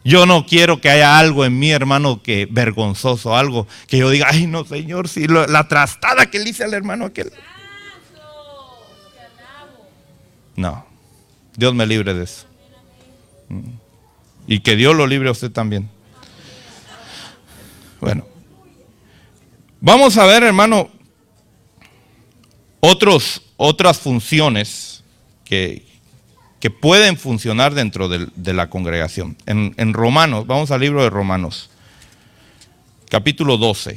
Yo no quiero que haya algo en mí, hermano, que vergonzoso, algo que yo diga, ay no, Señor, si la trastada que le hice al hermano aquel. No, Dios me libre de eso. Y que Dios lo libre a usted también. Bueno, vamos a ver, hermano, otras funciones que pueden funcionar dentro de la congregación. En Romanos, vamos al libro de Romanos, capítulo 12.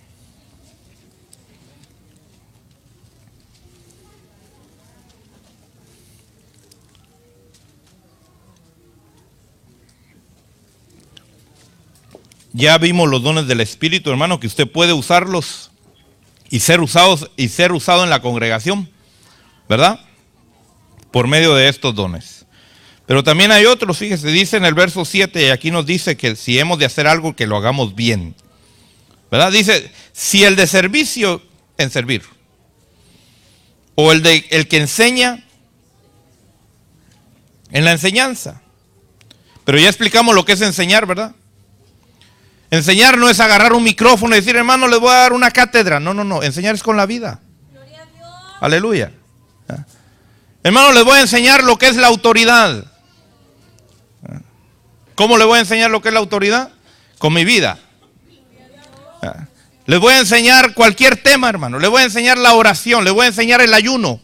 Ya vimos los dones del Espíritu, hermano, que usted puede usarlos y ser usado en la congregación, ¿verdad? Por medio de estos dones. Pero también hay otros, fíjese, dice en el verso 7, y aquí nos dice que si hemos de hacer algo, que lo hagamos bien, ¿verdad? Dice, si el de servicio, en servir, o el que enseña, en la enseñanza. Pero ya explicamos lo que es enseñar, ¿verdad? Enseñar no es agarrar un micrófono y decir, hermano, les voy a dar una cátedra. No. Enseñar es con la vida. Gloria a Dios. Aleluya. Hermano, les voy a enseñar lo que es la autoridad. ¿Cómo les voy a enseñar lo que es la autoridad? Con mi vida. Les voy a enseñar cualquier tema, hermano. Les voy a enseñar la oración. Les voy a enseñar el ayuno.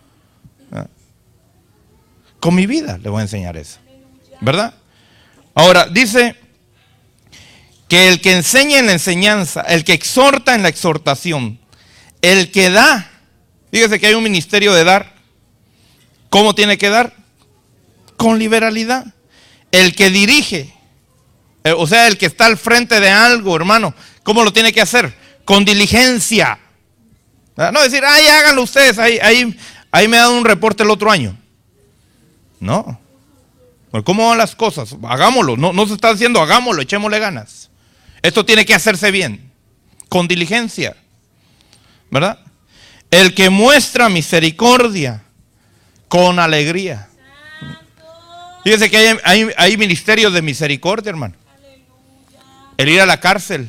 Con mi vida les voy a enseñar eso. ¿Verdad? Ahora, dice que el que enseña en la enseñanza, el que exhorta en la exhortación, el que da, fíjese que hay un ministerio de dar. ¿Cómo tiene que dar? Con liberalidad. El que dirige, o sea, el que está al frente de algo, hermano, ¿cómo lo tiene que hacer? Con diligencia. No decir, ay, háganlo ustedes, ahí me dan un reporte el otro año. No. ¿Cómo van las cosas? Hagámoslo. No se está diciendo hagámoslo, echémosle ganas. Esto tiene que hacerse bien, con diligencia, ¿verdad? El que muestra misericordia con alegría. Fíjese que hay ministerios de misericordia, hermano. El ir a la cárcel,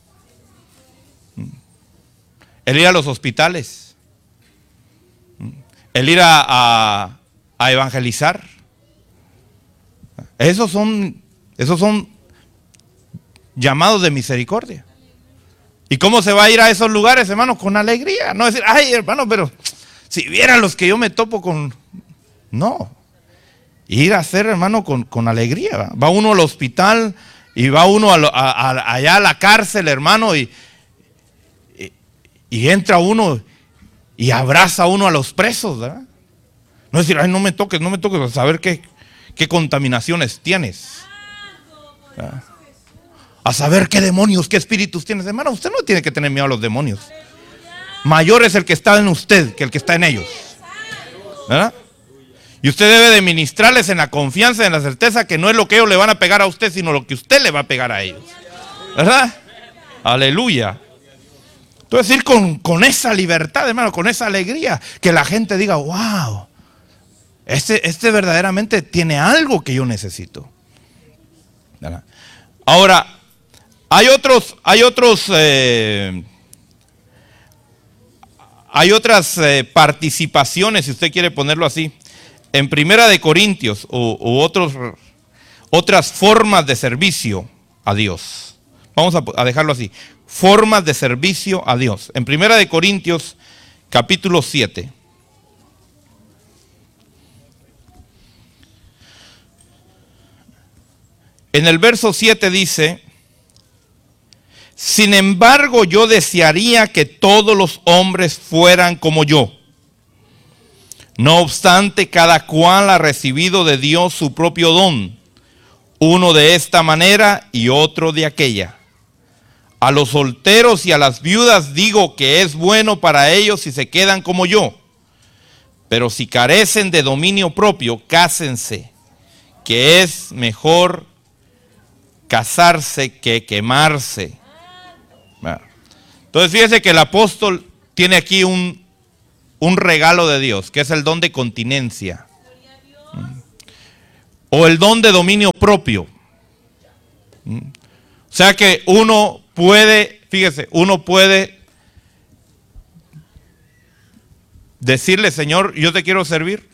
el ir a los hospitales, el ir a evangelizar. Esos son llamados de misericordia. ¿Y cómo se va a ir a esos lugares, hermano? Con alegría. No decir, ay, hermano, pero si vieran los que yo me topo con... No. Ir a hacer, hermano, con alegría. Va uno al hospital y va uno allá a la cárcel, hermano, y entra uno y abraza uno a los presos, ¿verdad? No decir, ay, no me toques, a saber qué contaminaciones tienes. ¿Verdad? A saber qué demonios, qué espíritus tienes. Hermano, usted no tiene que tener miedo a los demonios. Mayor es el que está en usted que el que está en ellos, ¿verdad? Y usted debe de ministrarles en la confianza, en la certeza que no es lo que ellos le van a pegar a usted, sino lo que usted le va a pegar a ellos, ¿verdad? Aleluya. Entonces ir con esa libertad, hermano, con esa alegría, que la gente diga, wow, este verdaderamente tiene algo que yo necesito, ¿verdad? Ahora, hay otras participaciones, si usted quiere ponerlo así, en Primera de Corintios u otras formas de servicio a Dios. Vamos a dejarlo así, formas de servicio a Dios. En Primera de Corintios, capítulo 7. En el verso 7 dice, sin embargo yo desearía que todos los hombres fueran como yo. No obstante, cada cual ha recibido de Dios su propio don, uno de esta manera y otro de aquella. A los solteros y a las viudas digo que es bueno para ellos si se quedan como yo. Pero si carecen de dominio propio, cásense, que es mejor casarse que quemarse. Entonces fíjese que el apóstol tiene aquí un regalo de Dios, que es el don de continencia, o el don de dominio propio. O sea que uno puede, fíjese, uno puede decirle, Señor, yo te quiero servir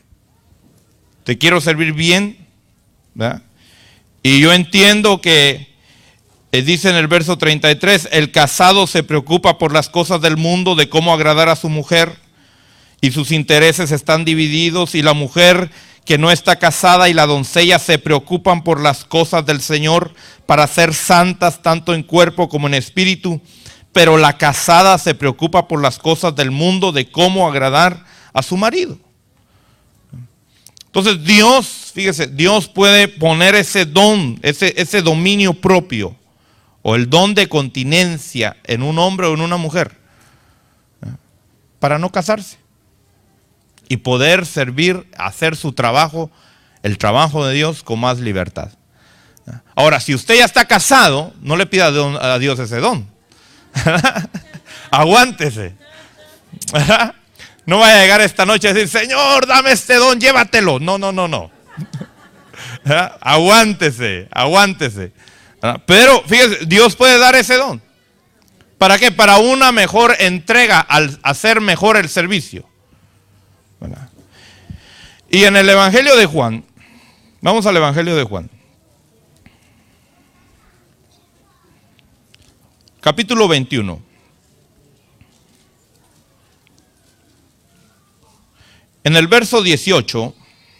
bien, ¿verdad? Y yo entiendo que dice en el verso 33, el casado se preocupa por las cosas del mundo, de cómo agradar a su mujer, y sus intereses están divididos, y la mujer que no está casada y la doncella se preocupan por las cosas del Señor para ser santas tanto en cuerpo como en espíritu, pero la casada se preocupa por las cosas del mundo, de cómo agradar a su marido. Entonces Dios, fíjese, Dios puede poner ese don, ese dominio propio, o el don de continencia en un hombre o en una mujer, para no casarse y poder servir, hacer su trabajo, el trabajo de Dios con más libertad. Ahora, si usted ya está casado, no le pida a Dios ese don. Aguántese. No vaya a llegar esta noche a decir, Señor, dame este don, llévatelo. No. Aguántese. Pero fíjese, Dios puede dar ese don. ¿Para qué? Para una mejor entrega, al hacer mejor el servicio. Y en el Evangelio de Juan, vamos al Evangelio de Juan, capítulo 21. En el verso 18,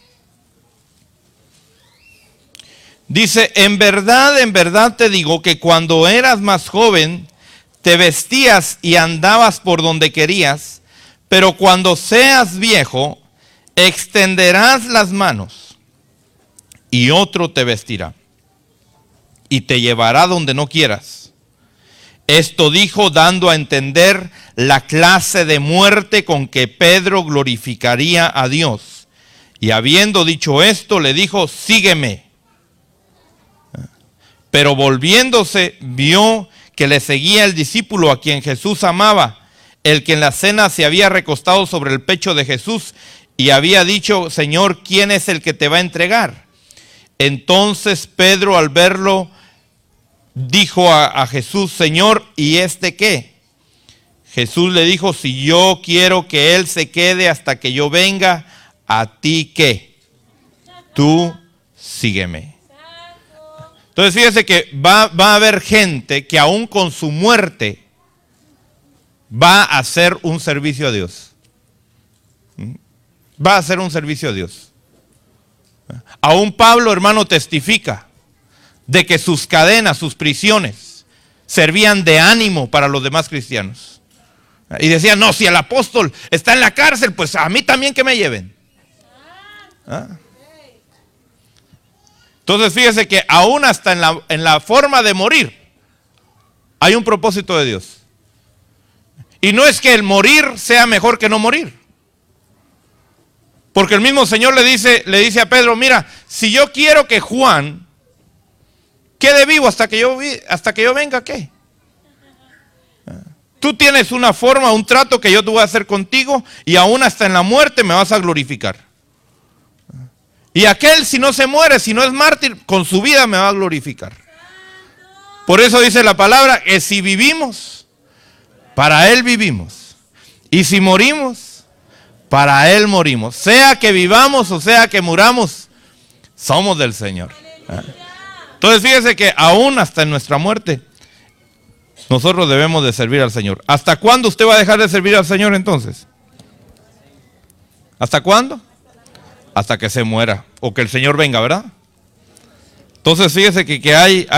dice, en verdad te digo que cuando eras más joven, te vestías y andabas por donde querías, pero cuando seas viejo, extenderás las manos y otro te vestirá y te llevará donde no quieras. Esto dijo dando a entender la clase de muerte con que Pedro glorificaría a Dios. Y habiendo dicho esto, le dijo, sígueme. Pero volviéndose, vio que le seguía el discípulo a quien Jesús amaba, el que en la cena se había recostado sobre el pecho de Jesús y había dicho, Señor, ¿quién es el que te va a entregar? Entonces Pedro, al verlo, dijo a Jesús, Señor, ¿y este qué? Jesús le dijo, si yo quiero que él se quede hasta que yo venga, ¿a ti qué? Tú sígueme. Entonces fíjese que va a haber gente que aún con su muerte va a hacer un servicio a Dios. Va a hacer un servicio a Dios. Aún Pablo, hermano, testifica de que sus cadenas, sus prisiones, servían de ánimo para los demás cristianos. Y decían, no, si el apóstol está en la cárcel, pues a mí también que me lleven. Entonces fíjese que aún hasta en la forma de morir, hay un propósito de Dios. Y no es que el morir sea mejor que no morir. Porque el mismo Señor le dice a Pedro, mira, si yo quiero que Juan quede vivo hasta que yo venga, ¿qué? Tú tienes una forma, un trato que yo te voy a hacer contigo y aún hasta en la muerte me vas a glorificar. Y aquel, si no se muere, si no es mártir, con su vida me va a glorificar. Por eso dice la palabra que si vivimos, para Él vivimos. Y si morimos, para Él morimos. Sea que vivamos o sea que muramos, somos del Señor. Entonces fíjese que aún hasta en nuestra muerte, nosotros debemos de servir al Señor. ¿Hasta cuándo usted va a dejar de servir al Señor entonces? ¿Hasta cuándo? Hasta que se muera o que el Señor venga, ¿verdad? Entonces fíjese que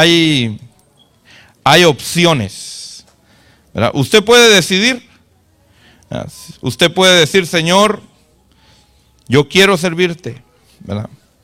hay opciones, ¿verdad? Usted puede decidir. Usted puede decir, Señor, yo quiero servirte, ¿verdad?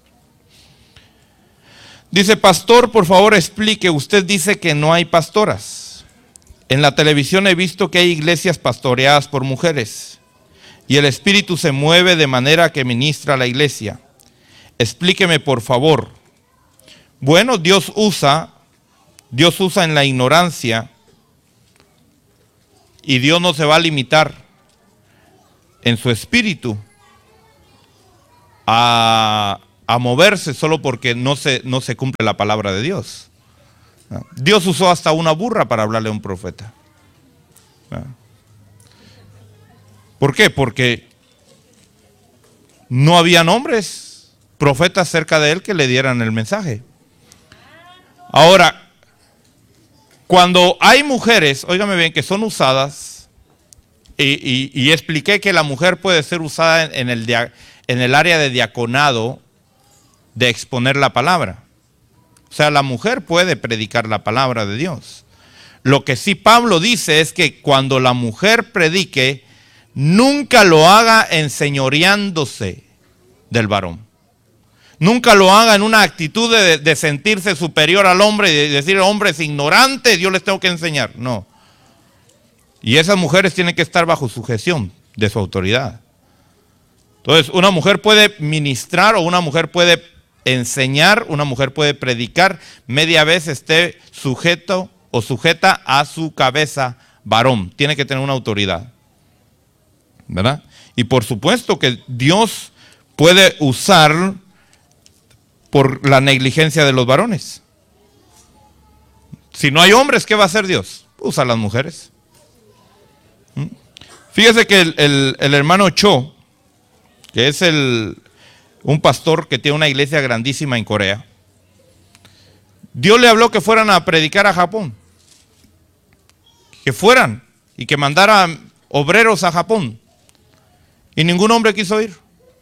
Dice, pastor, por favor explique. Usted dice que no hay pastoras. En la televisión he visto que hay iglesias pastoreadas por mujeres y el Espíritu se mueve de manera que ministra la iglesia. Explíqueme, por favor. Bueno, Dios usa en la ignorancia y Dios no se va a limitar en su espíritu a moverse solo porque no se cumple la palabra de Dios. Dios usó hasta una burra para hablarle a un profeta. ¿Por qué? Porque no habían hombres, profetas cerca de él que le dieran el mensaje. Ahora, cuando hay mujeres, óigame bien, que son usadas, y expliqué que la mujer puede ser usada en el área de diaconado, de exponer la palabra. O sea, la mujer puede predicar la palabra de Dios. Lo que sí Pablo dice es que cuando la mujer predique, nunca lo haga enseñoreándose del varón. Nunca lo haga en una actitud de sentirse superior al hombre y de decir, el hombre es ignorante, yo les tengo que enseñar. No. Y esas mujeres tienen que estar bajo sujeción de su autoridad. Entonces, una mujer puede ministrar o una mujer puede enseñar, una mujer puede predicar, media vez esté sujeto o sujeta a su cabeza varón. Tiene que tener una autoridad, ¿verdad? Y por supuesto que Dios puede usar por la negligencia de los varones. Si no hay hombres, ¿qué va a hacer Dios? Usa a las mujeres. Fíjese que el hermano Cho, que es un pastor que tiene una iglesia grandísima en Corea, Dios le habló que fueran a predicar a Japón. Que fueran y que mandaran obreros a Japón. Y ningún hombre quiso ir.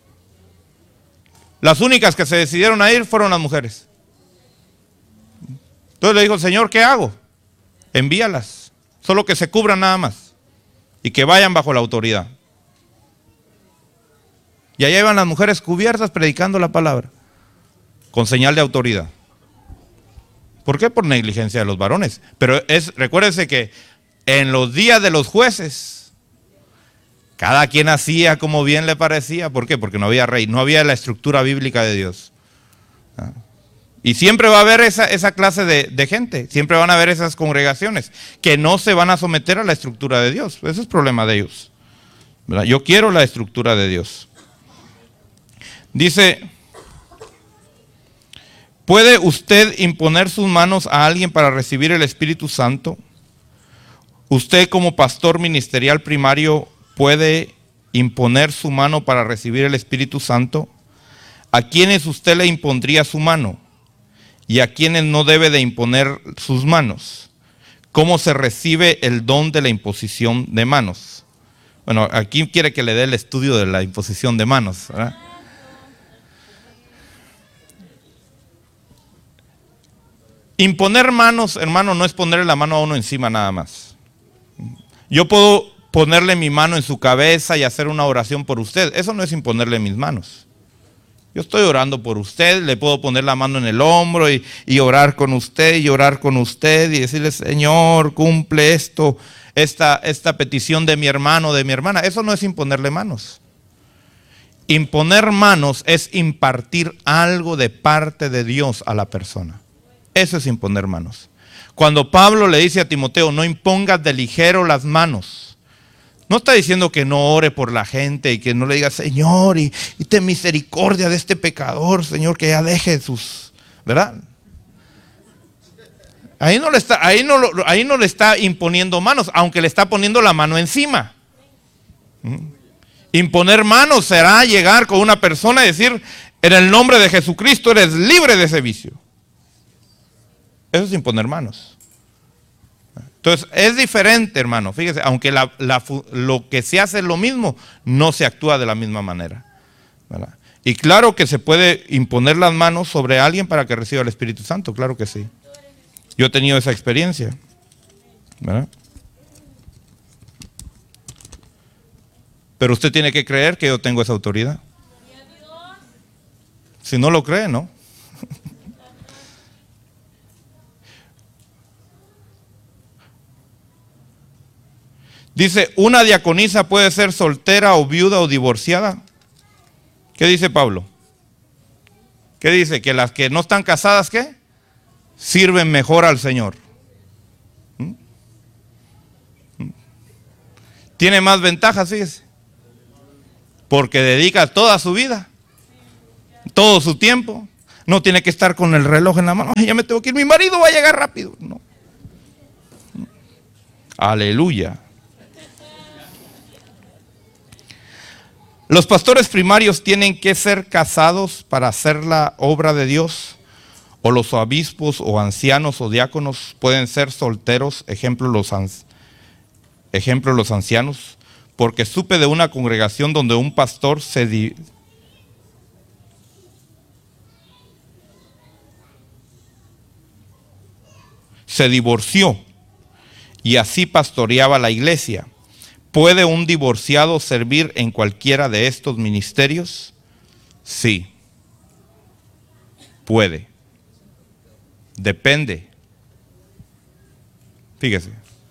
Las únicas que se decidieron a ir fueron las mujeres. Entonces le dijo, Señor, ¿qué hago? Envíalas. Solo que se cubran nada más. Y que vayan bajo la autoridad. Y allá iban las mujeres cubiertas predicando la palabra. Con señal de autoridad. ¿Por qué? Por negligencia de los varones. Pero recuérdense que en los días de los jueces, cada quien hacía como bien le parecía. ¿Por qué? Porque no había rey, no había la estructura bíblica de Dios. Y siempre va a haber esa clase de gente, siempre van a haber esas congregaciones que no se van a someter a la estructura de Dios. Ese es problema de ellos, ¿verdad? Yo quiero la estructura de Dios. Dice, ¿puede usted imponer sus manos a alguien para recibir el Espíritu Santo? ¿Usted como pastor ministerial primario puede imponer su mano para recibir el Espíritu Santo? ¿A quiénes usted le impondría su mano? ¿Y a quienes no debe de imponer sus manos? ¿Cómo se recibe el don de la imposición de manos? Bueno, aquí quiere que le dé el estudio de la imposición de manos, ¿verdad? Imponer manos, hermano, no es ponerle la mano a uno encima nada más. Yo puedo ponerle mi mano en su cabeza y hacer una oración por usted. Eso no es imponerle mis manos. Yo estoy orando por usted, le puedo poner la mano en el hombro y orar con usted y orar con usted y decirle, Señor, cumple esta petición de mi hermano, de mi hermana. Eso no es imponerle manos. Imponer manos es impartir algo de parte de Dios a la persona. Eso es imponer manos. Cuando Pablo le dice a Timoteo, no impongas de ligero las manos. No está diciendo que no ore por la gente y que no le diga, Señor, y ten misericordia de este pecador, Señor, que ya deje sus, ¿verdad? Ahí no le está imponiendo manos, aunque le está poniendo la mano encima. Imponer manos será llegar con una persona y decir, en el nombre de Jesucristo eres libre de ese vicio. Eso es imponer manos. Entonces, es diferente, hermano. Fíjese, aunque lo que se hace es lo mismo, no se actúa de la misma manera, ¿verdad? Y claro que se puede imponer las manos sobre alguien para que reciba el Espíritu Santo, claro que sí. Yo he tenido esa experiencia, ¿verdad? Pero usted tiene que creer que yo tengo esa autoridad. Si no lo cree, no. Dice, una diaconisa puede ser soltera o viuda o divorciada. ¿Qué dice Pablo? ¿Qué dice? Que las que no están casadas, ¿qué? Sirven mejor al Señor. Tiene más ventajas, fíjese. Porque dedica toda su vida, todo su tiempo No tiene que estar con el reloj en la mano. Ay, ya me tengo que ir, mi marido va a llegar rápido. No. Aleluya. Los pastores primarios tienen que ser casados para hacer la obra de Dios, o los obispos o ancianos o diáconos pueden ser solteros, ejemplo los ancianos, porque supe de una congregación donde un pastor se divorció y así pastoreaba la iglesia. ¿Puede un divorciado servir en cualquiera de estos ministerios? Sí, puede. Depende. Fíjese.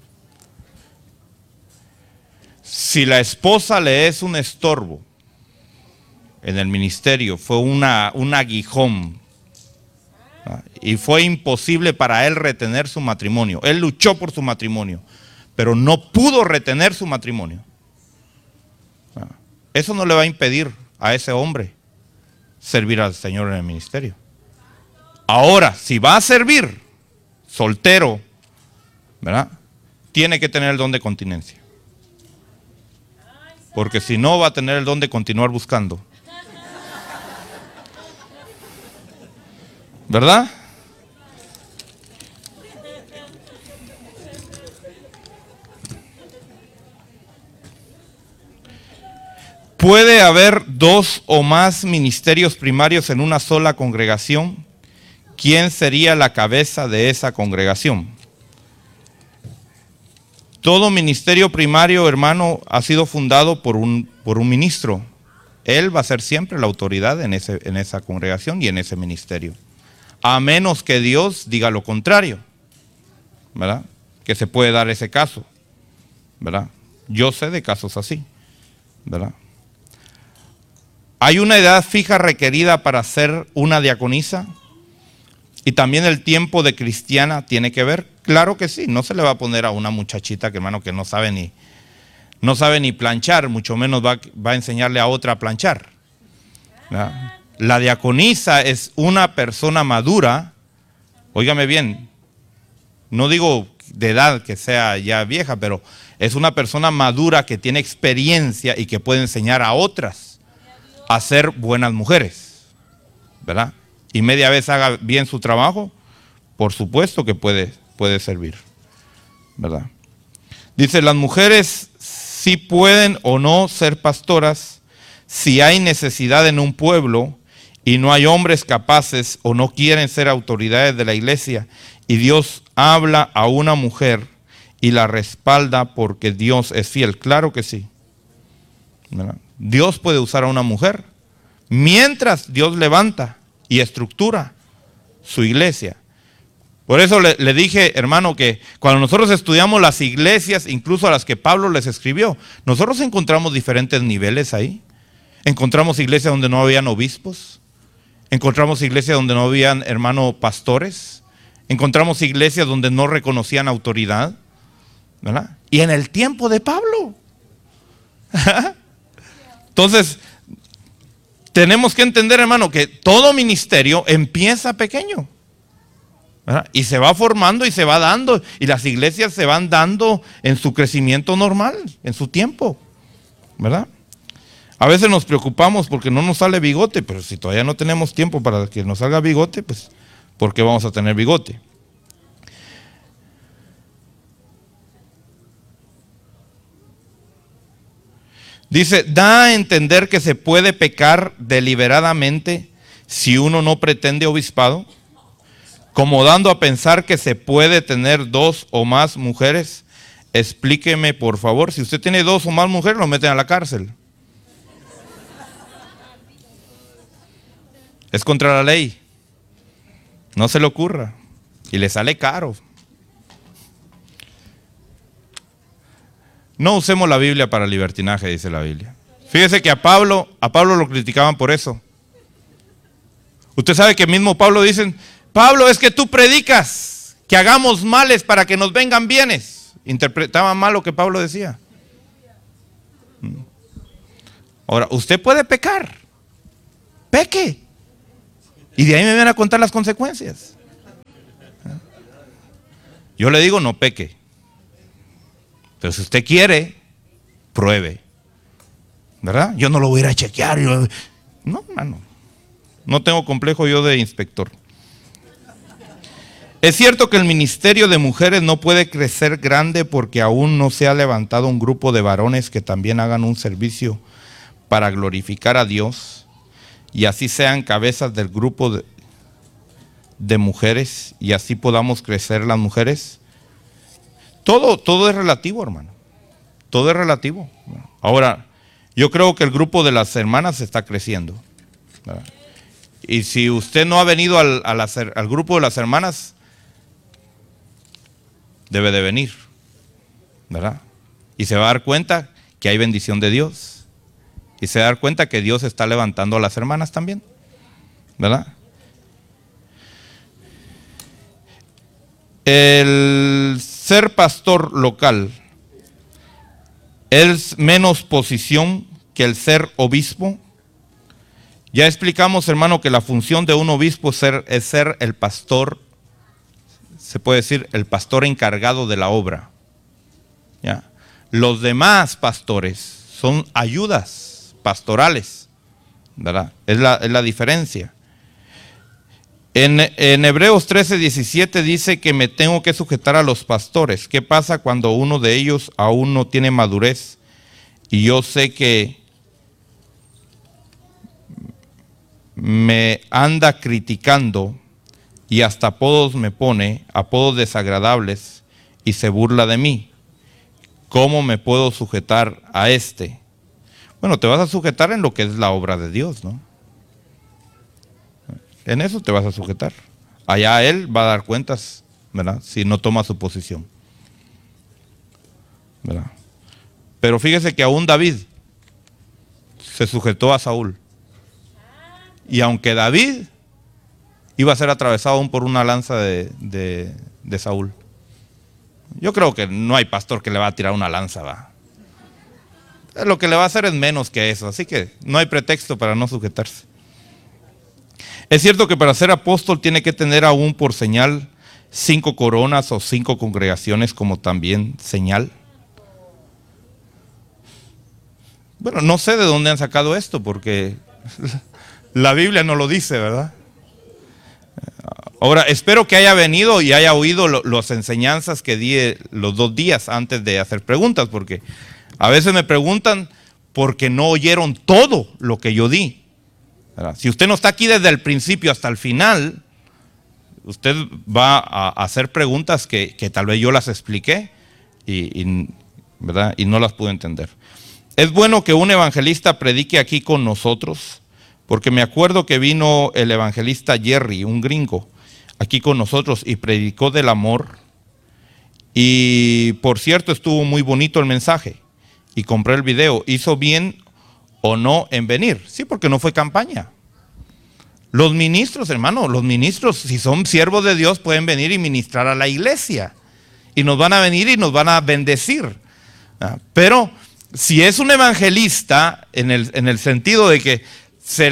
Si la esposa le es un estorbo en el ministerio, fue un aguijón, y fue imposible para él retener su matrimonio. Él luchó por su matrimonio, pero no pudo retener su matrimonio. Eso no le va a impedir a ese hombre servir al Señor en el ministerio. Ahora, si va a servir soltero, ¿verdad?, tiene que tener el don de continencia. Porque si no, va a tener el don de continuar buscando. ¿Verdad? ¿Puede haber dos o más ministerios primarios en una sola congregación? ¿Quién sería la cabeza de esa congregación? Todo ministerio primario, hermano, ha sido fundado por un ministro. Él va a ser siempre la autoridad en esa congregación y en ese ministerio. A menos que Dios diga lo contrario, ¿verdad? Que se puede dar ese caso, ¿verdad? Yo sé de casos así, ¿verdad? ¿Hay una edad fija requerida para ser una diaconisa? ¿Y también el tiempo de cristiana tiene que ver? Claro que sí, no se le va a poner a una muchachita que, hermano, que no sabe ni planchar, mucho menos va a enseñarle a otra a planchar, ¿verdad? La diaconisa es una persona madura, óigame bien, no digo de edad que sea ya vieja, pero es una persona madura que tiene experiencia y que puede enseñar a otras a ser buenas mujeres, ¿verdad? Y media vez haga bien su trabajo, por supuesto que puede servir, ¿verdad? Dice, las mujeres sí pueden o no ser pastoras si hay necesidad en un pueblo y no hay hombres capaces o no quieren ser autoridades de la iglesia, y Dios habla a una mujer y la respalda porque Dios es fiel. Claro que sí, ¿verdad? Dios puede usar a una mujer mientras Dios levanta y estructura su iglesia. Por eso le dije, hermano, que cuando nosotros estudiamos las iglesias, incluso a las que Pablo les escribió, nosotros encontramos diferentes niveles ahí. Encontramos iglesias donde no habían obispos, encontramos iglesias donde no habían, hermano, pastores, encontramos iglesias donde no reconocían autoridad, ¿verdad? Y en el tiempo de Pablo. Entonces, tenemos que entender, hermano, que todo ministerio empieza pequeño, ¿verdad? Y se va formando y se va dando, y las iglesias se van dando en su crecimiento normal, en su tiempo, ¿verdad? A veces nos preocupamos porque no nos sale bigote, pero si todavía no tenemos tiempo para que nos salga bigote, pues ¿por qué vamos a tener bigote? Dice, da a entender que se puede pecar deliberadamente si uno no pretende obispado, como dando a pensar que se puede tener dos o más mujeres. Explíqueme, por favor. Si usted tiene dos o más mujeres, lo meten a la cárcel. Es contra la ley. No se le ocurra. Y le sale caro. No usemos la Biblia para libertinaje, dice la Biblia. Fíjese que a Pablo lo criticaban por eso. Usted sabe que mismo Pablo dicen, Pablo, es que tú predicas que hagamos males para que nos vengan bienes. Interpretaban mal lo que Pablo decía. Ahora, usted puede pecar. Peque. Y de ahí me van a contar las consecuencias. Yo le digo, no peque. Pero si usted quiere, pruebe. ¿Verdad? Yo no lo voy a ir a chequear. No, hermano. No tengo complejo yo de inspector. Es cierto que el ministerio de mujeres no puede crecer grande porque aún no se ha levantado un grupo de varones que también hagan un servicio para glorificar a Dios y así sean cabezas del grupo de mujeres y así podamos crecer las mujeres. Todo es relativo, hermano. Todo es relativo. Ahora, yo creo que el grupo de las hermanas está creciendo, ¿verdad? Y si usted no ha venido al grupo de las hermanas, debe de venir, ¿verdad? Y se va a dar cuenta que hay bendición de Dios. Y se va a dar cuenta que Dios está levantando a las hermanas también, ¿verdad? El ser pastor local es menos posición que el ser obispo. Ya explicamos, hermano, que la función de un obispo es ser el pastor, se puede decir, el pastor encargado de la obra. ¿Ya? Los demás pastores son ayudas pastorales, ¿verdad? Es la diferencia. En Hebreos 13:17 dice que me tengo que sujetar a los pastores. ¿Qué pasa cuando uno de ellos aún no tiene madurez? Y yo sé que me anda criticando y hasta apodos me pone, apodos desagradables, y se burla de mí. ¿Cómo me puedo sujetar a este? Bueno, te vas a sujetar en lo que es la obra de Dios, ¿no? En eso te vas a sujetar. Allá él va a dar cuentas, ¿verdad? Si no toma su posición, ¿verdad? Pero fíjese que aún David se sujetó a Saúl. Y aunque David iba a ser atravesado aún por una lanza de Saúl. Yo creo que no hay pastor que le va a tirar una lanza, va. Lo que le va a hacer es menos que eso, así que no hay pretexto para no sujetarse. Es cierto que para ser apóstol tiene que tener aún por señal 5 coronas o 5 congregaciones como también señal. Bueno, no sé de dónde han sacado esto porque la Biblia no lo dice, ¿verdad? Ahora, espero que haya venido y haya oído las enseñanzas que di los 2 días antes de hacer preguntas, porque a veces me preguntan porque no oyeron todo lo que yo di, ¿verdad? Si usted no está aquí desde el principio hasta el final, usted va a hacer preguntas que tal vez yo las expliqué ¿verdad? Y no las pude entender. Es bueno que un evangelista predique aquí con nosotros, porque me acuerdo que vino el evangelista Jerry, un gringo, aquí con nosotros y predicó del amor. Y por cierto estuvo muy bonito el mensaje y compré el video. ¿Hizo bien o no en venir? Sí, porque no fue campaña. Los ministros, hermano, los ministros, si son siervos de Dios, pueden venir y ministrar a la iglesia. Y nos van a venir y nos van a bendecir. Pero si es un evangelista, en el sentido de que se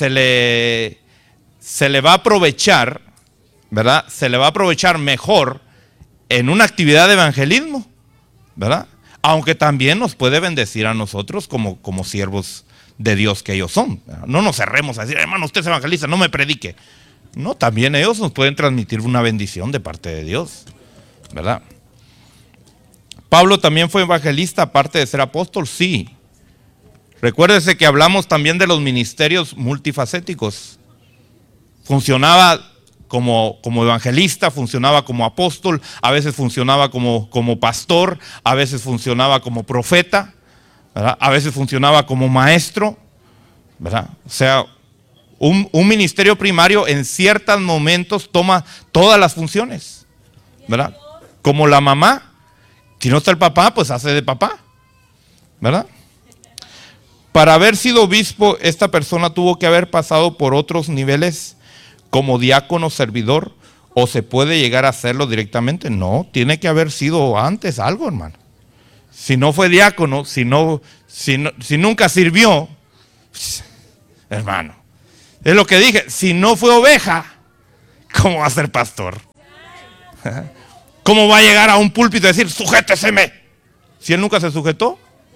le va a aprovechar, ¿verdad? Se le va a aprovechar mejor en una actividad de evangelismo, ¿verdad? Aunque también nos puede bendecir a nosotros como siervos de Dios que ellos son. No nos cerremos a decir, hermano, usted es evangelista, no me predique. No, también ellos nos pueden transmitir una bendición de parte de Dios, ¿verdad? Pablo también fue evangelista, aparte de ser apóstol, sí. Recuérdese que hablamos también de los ministerios multifacéticos. Funcionaba como evangelista, funcionaba como apóstol, a veces funcionaba como pastor, a veces funcionaba como profeta, ¿verdad? A veces funcionaba como maestro, ¿verdad? O sea, un ministerio primario en ciertos momentos toma todas las funciones, ¿verdad? Como la mamá, si no está el papá, pues hace de papá, ¿verdad? Para haber sido obispo, esta persona tuvo que haber pasado por otros niveles como diácono, servidor, o se puede llegar a hacerlo directamente. No, tiene que haber sido antes algo, hermano. Si no fue diácono, si nunca sirvió, hermano, Es lo que dije, si no fue oveja, ¿cómo va a ser pastor? ¿Cómo va a llegar a un púlpito y decir, sujéteseme? Si él nunca se sujetó.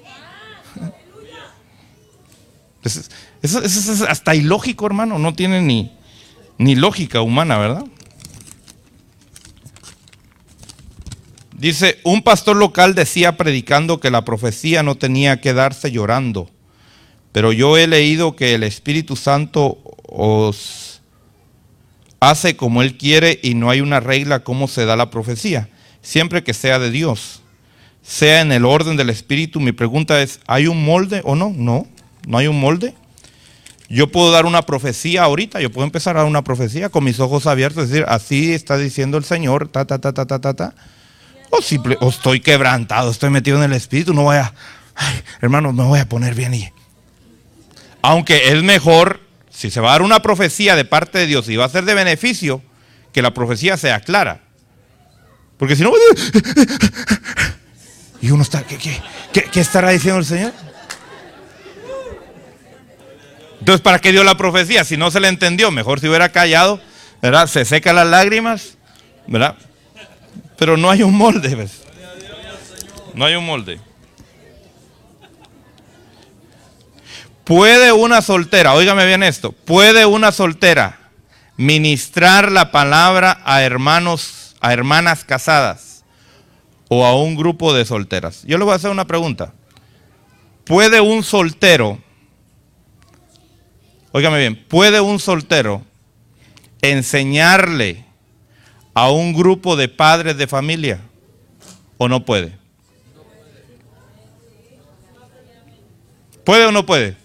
Eso es hasta ilógico, hermano. No tiene ni lógica humana, ¿verdad? Dice, un pastor local decía predicando que la profecía no tenía que darse llorando. Pero yo he leído que el Espíritu Santo os hace como Él quiere y no hay una regla cómo se da la profecía, siempre que sea de Dios, sea en el orden del Espíritu. Mi pregunta es, ¿hay un molde o no? No hay un molde. Yo puedo dar una profecía ahorita, yo puedo empezar a dar una profecía con mis ojos abiertos, es decir, así está diciendo el Señor, o estoy quebrantado, estoy metido en el Espíritu, no voy a, hermano, me voy a poner bien y... Aunque es mejor, si se va a dar una profecía de parte de Dios y va a ser de beneficio, que la profecía sea clara. Porque si no... Y uno está... ¿Qué estará diciendo el Señor? Entonces, ¿para qué dio la profecía? Si no se le entendió, mejor si hubiera callado, ¿verdad? Se seca las lágrimas, ¿verdad? Pero no hay un molde, ¿ves? No hay un molde. ¿Puede una soltera, óigame bien esto, puede una soltera ministrar la palabra a hermanos, a hermanas casadas o a un grupo de solteras? Yo le voy a hacer una pregunta. ¿Puede un soltero, óigame bien, puede un soltero enseñarle a un grupo de padres de familia o no puede? ¿Puede o no puede?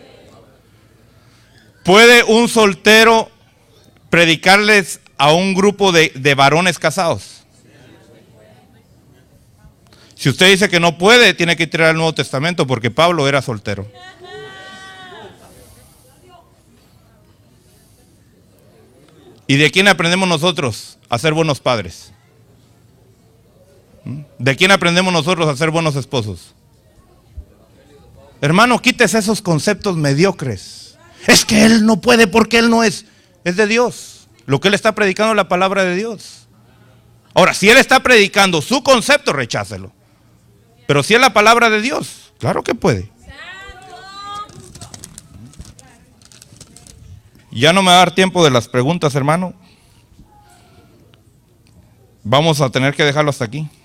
¿Puede un soltero predicarles a un grupo de varones casados? Si usted dice que no puede, tiene que tirar el Nuevo Testamento porque Pablo era soltero. ¿Y de quién aprendemos nosotros a ser buenos padres? ¿De quién aprendemos nosotros a ser buenos esposos? Hermano, quítese esos conceptos mediocres. Es que él no puede porque él no es de Dios. Lo que él está predicando es la palabra de Dios. Ahora, si él está predicando su concepto, rechácelo. Pero si es la palabra de Dios, claro que puede. Ya no me va a dar tiempo de las preguntas, hermano. Vamos a tener que dejarlo hasta aquí.